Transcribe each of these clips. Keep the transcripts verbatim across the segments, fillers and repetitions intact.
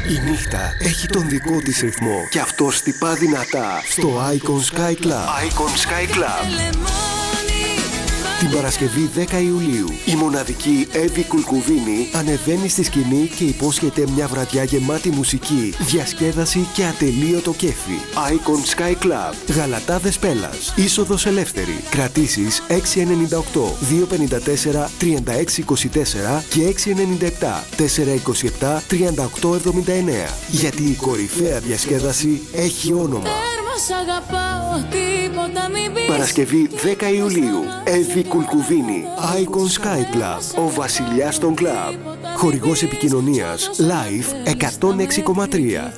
Η νύχτα έχει τον δικό της ρυθμό και αυτό χτυπά δυνατά στο Icon Sky Club. Icon Sky Club. Την Παρασκευή δέκα Ιουλίου, η μοναδική Εύη Κουλκουβίνη ανεβαίνει στη σκηνή και υπόσχεται μια βραδιά γεμάτη μουσική, διασκέδαση και ατελείωτο κέφι. Icon Sky Club, Γαλατά Δεσπέλας, είσοδος ελεύθερη. Κρατήσεις έξι εννιά οκτώ δύο πέντε τέσσερα τρία έξι δύο τέσσερα και έξι εννιά επτά τέσσερα είκοσι επτά τριάντα οκτώ εβδομήντα εννέα. Γιατί η κορυφαία διασκέδαση έχει όνομα. Παρασκευή δέκα Ιουλίου, Εύη Κουλκουβίνη, Icon Sky Club, ο βασιλιάς των κλαμπ. Χορηγός επικοινωνίας Live εκατόν έξι κόμμα τρία.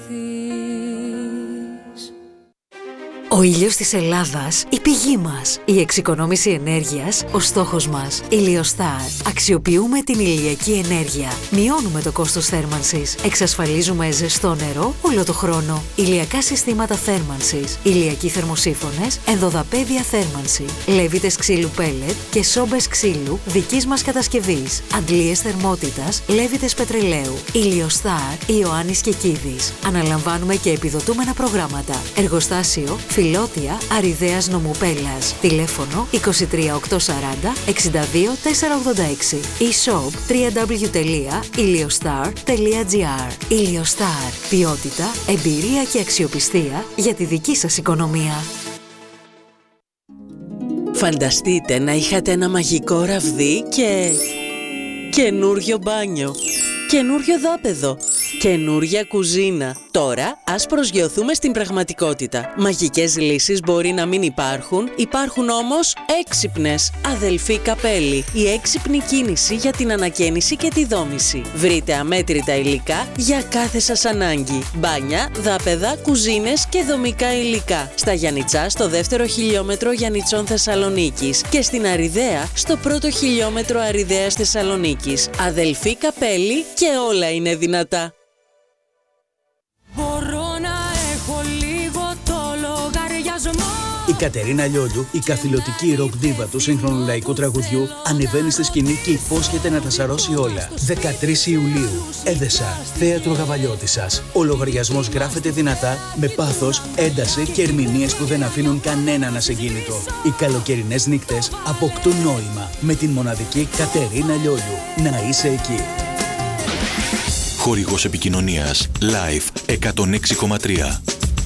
Ο ήλιος της Ελλάδας, η πηγή μας. Η εξοικονόμηση ενέργειας, ο στόχος μας. Ηλιοστάρ. Αξιοποιούμε την ηλιακή ενέργεια. Μειώνουμε το κόστος θέρμανσης. Εξασφαλίζουμε ζεστό νερό όλο το χρόνο. Ηλιακά συστήματα θέρμανσης. Ηλιακοί θερμοσύφωνες, ενδοδαπέδια θέρμανση. Λέβητες ξύλου πέλετ και σόμπες ξύλου δικής μας κατασκευής. Αντλίες θερμότητας, λέβητες πετρελαίου. Ηλιοστάρ, Ιωάννης Κεκίδης. Αναλαμβάνουμε και επιδοτούμενα προγράμματα. Εργοστάσιο Φιλότια Αριδέας Νομουπέλλας. Τηλέφωνο είκοσι τρία οκτακόσια σαράντα εξήντα δύο τετρακόσια ογδόντα έξι. E-shop double-u double-u double-u τελεία iliostar τελεία gr. Iliostar. Ποιότητα, εμπειρία και αξιοπιστία για τη δική σας οικονομία. Φανταστείτε να είχατε ένα μαγικό ραβδί και... καινούριο μπάνιο, καινούριο δάπεδο, καινούρια κουζίνα. Τώρα ας προσγειωθούμε στην πραγματικότητα. Μαγικές λύσεις μπορεί να μην υπάρχουν, υπάρχουν όμως έξυπνες. Αδελφή Καπέλη, η έξυπνη κίνηση για την ανακαίνιση και τη δόμηση. Βρείτε αμέτρητα υλικά για κάθε σας ανάγκη. Μπάνια, δάπεδα, κουζίνες και δομικά υλικά. Στα Γιαννιτσά, στο δεύτερο χιλιόμετρο Γιαννιτσών Θεσσαλονίκης και στην Αριδαία, στο πρώτο χιλιόμετρο Αριδαίας Θεσσαλονίκης. Αδελφή Καπέλη και όλα είναι δυνατά. Μπορώ να έχω λίγο το λογαριασμό. Η Κατερίνα Λιόλιου, η καθηλωτική ροκ ντίβα του σύγχρονου λαϊκού τραγουδιού, ανεβαίνει στη σκηνή και υπόσχεται να τα σαρώσει όλα. δεκατρείς Ιουλίου, Έδεσα, Θέατρο Γαβαλιώτισσας. Ο λογαριασμός γράφεται δυνατά, με πάθος, ένταση και ερμηνείες που δεν αφήνουν κανέναν ασυγκίνητο. Οι καλοκαιρινές νύχτες αποκτούν νόημα με την μοναδική Κατερίνα Λιόλιου. Να είσαι εκεί. Χορηγός επικοινωνίας Live εκατόν έξι κόμμα τρία.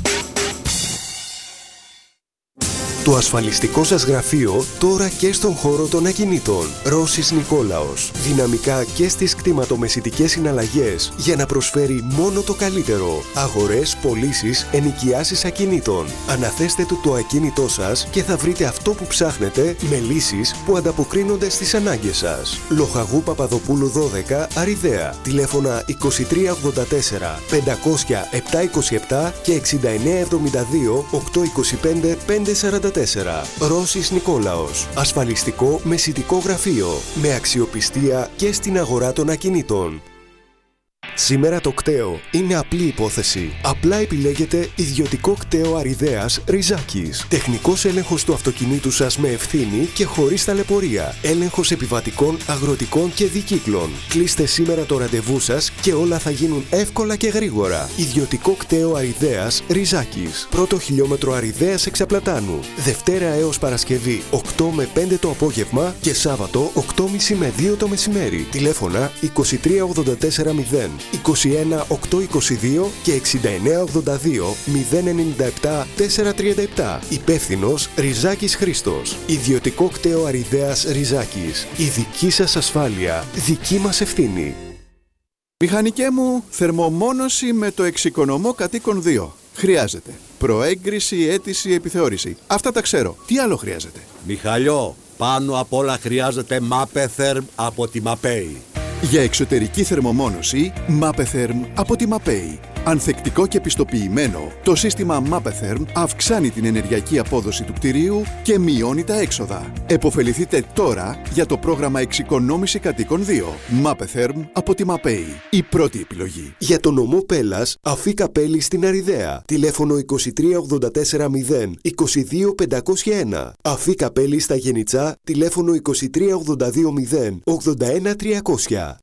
Το ασφαλιστικό σας γραφείο τώρα και στον χώρο των ακινήτων. Ρώσης Νικόλαος. Δυναμικά και στις κτηματομεσητικές συναλλαγές για να προσφέρει μόνο το καλύτερο. Αγορές, πωλήσεις, ενοικιάσεις ακινήτων. Αναθέστε του το ακίνητό σας και θα βρείτε αυτό που ψάχνετε με λύσεις που ανταποκρίνονται στις ανάγκες σας. Λοχαγού Παπαδοπούλου δώδεκα, Αριδαία. Τηλέφωνα είκοσι τρία ογδόντα τέσσερα πεντακόσια επτακόσια είκοσι επτά και εξήντα εννέα εβδομήντα δύο οκτακόσια είκοσι πέντε πεντακόσια σαράντα τέσσερα. Ρώσης Νικόλαος. Ασφαλιστικό μεσητικό γραφείο. Με αξιοπιστία και στην αγορά των ακινήτων. Σήμερα το κταίο είναι απλή υπόθεση. Απλά επιλέγετε ιδιωτικό κταίο Αριδαίας Ριζάκης. Τεχνικός έλεγχος του αυτοκινήτου σας με ευθύνη και χωρίς ταλαιπωρία. Έλεγχος επιβατικών, αγροτικών και δικύκλων. Κλείστε σήμερα το ραντεβού σας και όλα θα γίνουν εύκολα και γρήγορα. Ιδιωτικό κταίο Αριδαίας Ριζάκης. Πρώτο χιλιόμετρο Αριδαίας Εξαπλατάνου. Δευτέρα έως Παρασκευή οκτώ με πέντε το απόγευμα και Σάββατο οκτώ και μισή με δύο το μεσημέρι. Τηλέφωνα είκοσι τρία ογδόντα τέσσερα μηδέν είκοσι ένα οκτακόσια είκοσι δύο και εξήντα εννέα ογδόντα δύο μηδέν ενενήντα επτά τετρακόσια τριάντα επτά. Υπεύθυνος Ριζάκης Χρήστος. Ιδιωτικό κταίο Αριδαίας Ριζάκης. Η δική σας ασφάλεια, δική μας ευθύνη. Μηχανικέ μου, θερμομόνωση με το εξοικονομώ κατοίκον δύο. Χρειάζεται προέγκριση, αίτηση, επιθεώρηση. Αυτά τα ξέρω. Τι άλλο χρειάζεται? Μιχαλιό, πάνω απ' όλα χρειάζεται Mapetherm από τη Mapei. Για εξωτερική θερμομόνωση, Mapetherm από τη Mapei. Ανθεκτικό και πιστοποιημένο, το σύστημα Mapetherm αυξάνει την ενεργειακή απόδοση του κτηρίου και μειώνει τα έξοδα. Εποφεληθείτε τώρα για το πρόγραμμα εξοικονόμηση κατοίκων δύο. Mapetherm από τη Mapei. Η πρώτη επιλογή. Για τον νομό Πέλλας, Αφή Καπέλη στην Αριδαία. Τηλέφωνο είκοσι τρία ογδόντα τέσσερα μηδέν είκοσι δύο πεντακόσια ένα. Αφή Καπέλη στα Γενιτσά. Τηλέφωνο είκοσι τρία ογδόντα δύο μηδέν ογδόντα ένα τριακόσια.